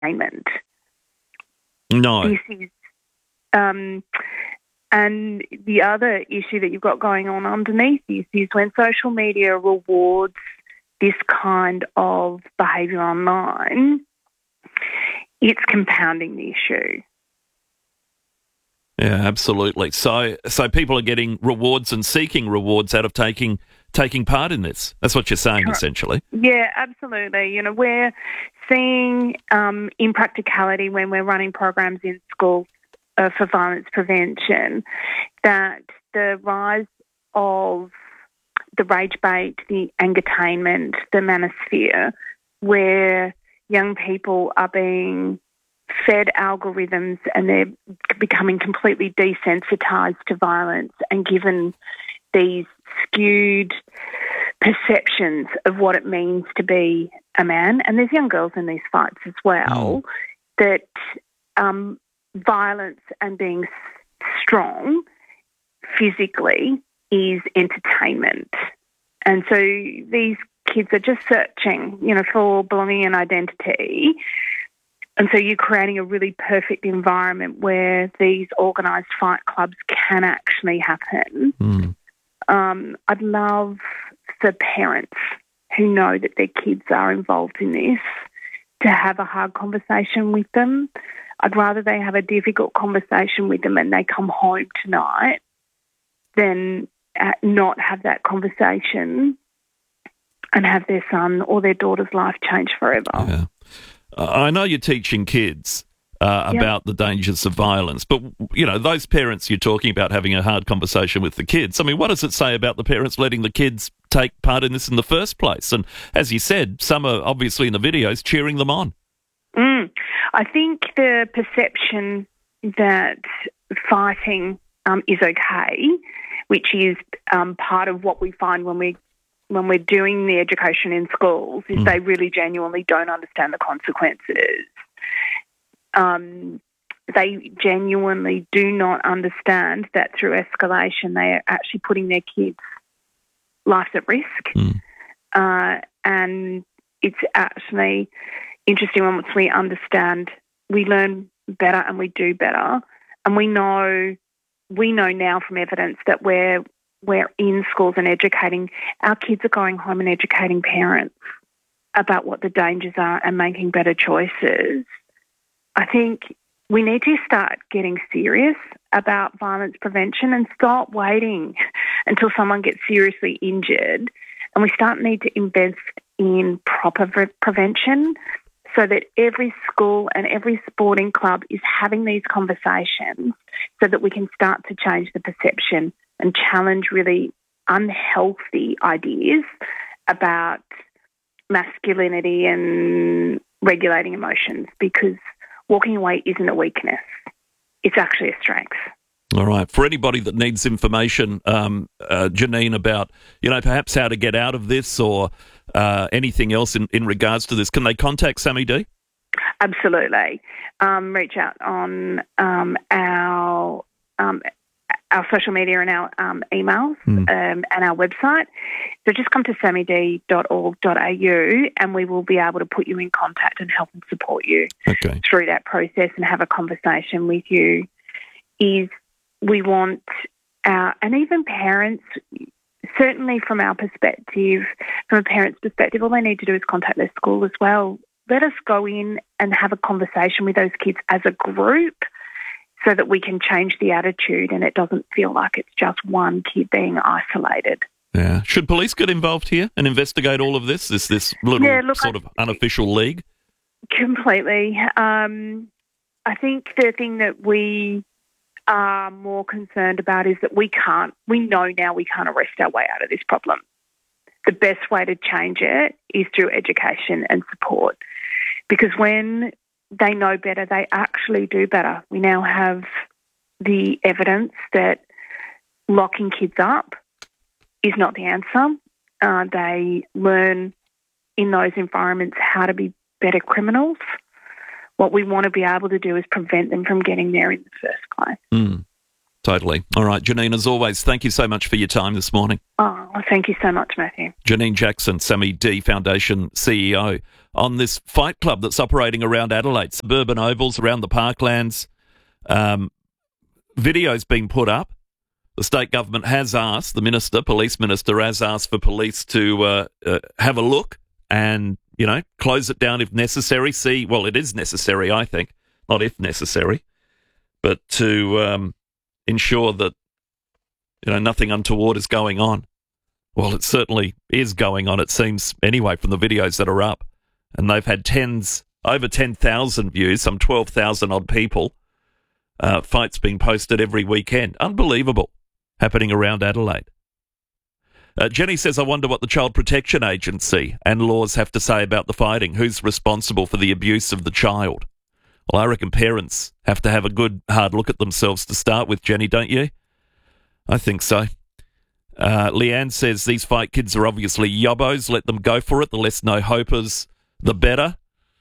entertainment. No. This is, and the other issue that you've got going on underneath this is when social media rewards this kind of behaviour online, it's compounding the issue. Yeah, absolutely. So people are getting rewards and seeking rewards out of taking part in this. That's what you're saying, essentially. Yeah, absolutely. You know, we're seeing in practicality when we're running programs in schools for violence prevention that the rise of the rage bait, the angatainment, the manosphere, where young people are being fed algorithms and they're becoming completely desensitised to violence and given these skewed perceptions of what it means to be a man. And there's young girls in these fights as well, that violence and being strong physically is entertainment. And so these kids are just searching, you know, for belonging and identity. And so you're creating a really perfect environment where these organised fight clubs can actually happen. I'd love for parents who know that their kids are involved in this to have a hard conversation with them. I'd rather they have a difficult conversation with them and they come home tonight than not have that conversation and have their son or their daughter's life change forever. Yeah. I know you're teaching kids about the dangers of violence, but, you know, those parents you're talking about having a hard conversation with the kids, I mean, what does it say about the parents letting the kids take part in this in the first place? And as you said, some are obviously in the videos cheering them on. I think the perception that fighting is okay, which is part of what we find when we're doing the education in schools, is they really genuinely don't understand the consequences. They genuinely do not understand that through escalation they are actually putting their kids' lives at risk. And it's actually interesting once we understand, we learn better and we do better. And we know now from evidence that we're in schools and educating, our kids are going home and educating parents about what the dangers are and making better choices. I think we need to start getting serious about violence prevention and stop waiting until someone gets seriously injured. And we need to invest in proper prevention so that every school and every sporting club is having these conversations so that we can start to change the perception and challenge really unhealthy ideas about masculinity and regulating emotions, because walking away isn't a weakness. It's actually a strength. All right. For anybody that needs information, Janine, about, you know, perhaps how to get out of this or anything else in regards to this, can they contact Sammy D? Absolutely. Reach out on our social media and our emails and our website. So just come to sammyd.org.au and we will be able to put you in contact and help and support you through that process and have a conversation with you. We want and even parents, certainly from our perspective, from a parent's perspective, all they need to do is contact their school as well. Let us go in and have a conversation with those kids as a group so that we can change the attitude and it doesn't feel like it's just one kid being isolated. Yeah. Should police get involved here and investigate all of this? This little sort of unofficial league? Completely. I think the thing that we are more concerned about is that we know now we can't arrest our way out of this problem. The best way to change it is through education and support, because when they know better, they actually do better. We now have the evidence that locking kids up is not the answer. They learn in those environments how to be better criminals. What we want to be able to do is prevent them from getting there in the first place. Totally. All right, Janine, as always, thank you so much for your time this morning. Oh, thank you so much, Matthew. Janine Jackson, Sammy D Foundation CEO. on this fight club that's operating around Adelaide, suburban ovals around the parklands. Videos being put up. The state government has asked, the police minister has asked for police to have a look and, close it down if necessary. Well, it is necessary, I think, not if necessary, but to ensure that, nothing untoward is going on. Well, it certainly is going on, it seems, anyway, from the videos that are up. And they've had over 10,000 views, some 12,000 odd people. Fights being posted every weekend. Unbelievable. Happening around Adelaide. Jenny says, I wonder what the Child Protection Agency and laws have to say about the fighting. Who's responsible for the abuse of the child? Well, I reckon parents have to have a good, hard look at themselves to start with, Jenny, don't you? I think so. Leanne says, these fight kids are obviously yobbos. Let them go for it. The less no-hopers, the better.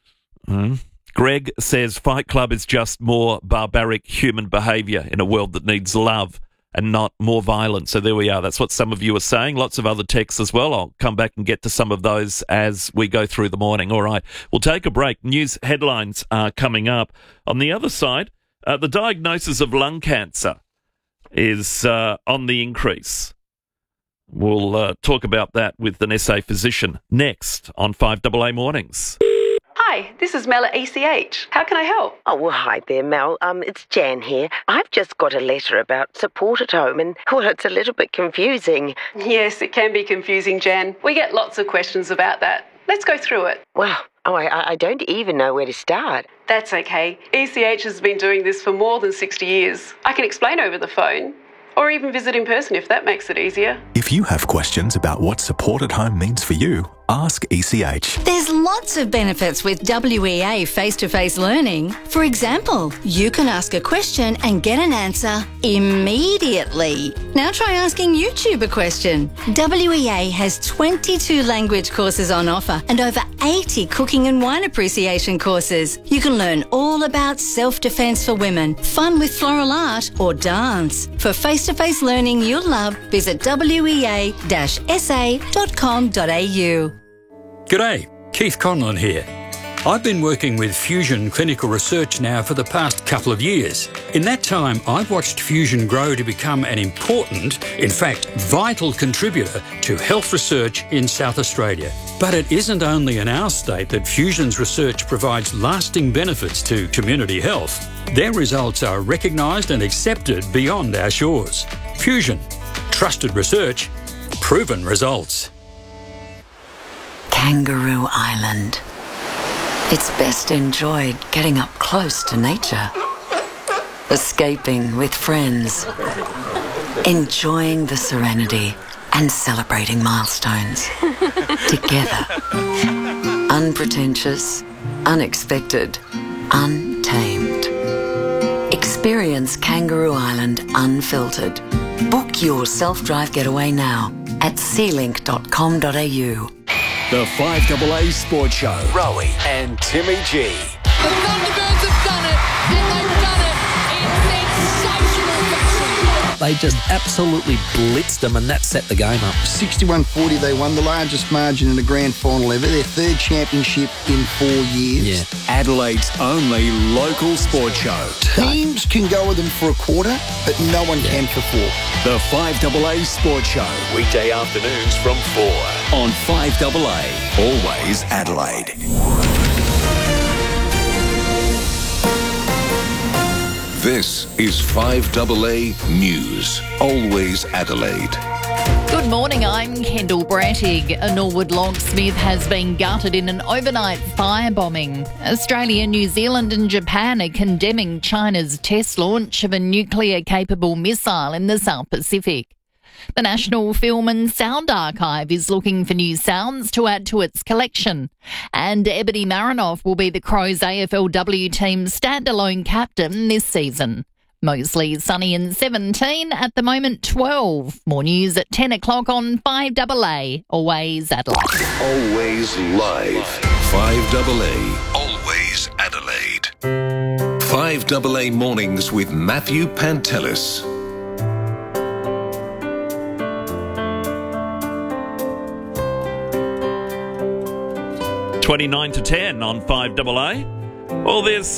Greg says, Fight Club is just more barbaric human behaviour in a world that needs love and not more violence. So there we are. That's what some of you are saying. Lots of other texts as well. I'll come back and get to some of those as we go through the morning. All right. We'll take a break. News headlines are coming up. On the other side, the diagnosis of lung cancer is on the increase. We'll talk about that with an SA physician next on 5AA Mornings. Hi, this is Mel at ECH. How can I help? Oh, well, hi there, Mel. It's Jan here. I've just got a letter about support at home and, well, it's a little bit confusing. Yes, it can be confusing, Jan. We get lots of questions about that. Let's go through it. Well, I don't even know where to start. That's okay. ECH has been doing this for more than 60 years. I can explain over the phone. Or even visit in person if that makes it easier. If you have questions about what support at home means for you, ask ECH. There's lots of benefits with WEA face-to-face learning. For example, you can ask a question and get an answer immediately. Now try asking YouTube a question. WEA has 22 language courses on offer and over 80 cooking and wine appreciation courses. You can learn all about self-defense for women, fun with floral art or dance. For face-to-face learning you'll love, visit wea-sa.com.au. G'day, Keith Conlon here. I've been working with Fusion Clinical Research now for the past couple of years. In that time, I've watched Fusion grow to become an important, in fact, vital contributor to health research in South Australia. But it isn't only in our state that Fusion's research provides lasting benefits to community health. Their results are recognised and accepted beyond our shores. Fusion. Trusted research. Proven results. Kangaroo Island. It's best enjoyed getting up close to nature, escaping with friends, enjoying the serenity and celebrating milestones together. Unpretentious, unexpected, untamed. Experience Kangaroo Island unfiltered. Book your self-drive getaway now at sealink.com.au. The 5AA Sports Show. Rowie and Timmy G. The Thunderbirds have done it, and they've done it in sensational fashion. They just absolutely blitzed them, and that set the game up. 61-40, they won the largest margin in the grand final ever, their third championship in 4 years. Yeah. Adelaide's only local sports show. Teams can go with them for a quarter, but no one can for 4. The 5AA Sports Show. Weekday afternoons from 4 on 5AA. Always Adelaide. This is 5AA News. Always Adelaide. Good morning, I'm Kendall Brattig. A Norwood locksmith has been gutted in an overnight firebombing. Australia, New Zealand and Japan are condemning China's test launch of a nuclear-capable missile in the South Pacific. The National Film and Sound Archive is looking for new sounds to add to its collection. And Ebony Marinoff will be the Crows AFLW team's standalone captain this season. Mostly sunny and 17, at the moment 12. More news at 10 o'clock on 5AA. Always Adelaide. Always live. 5AA. Always Adelaide. 5AA Mornings with Matthew Pantelis. 29 to 10 on 5AA. Well, there's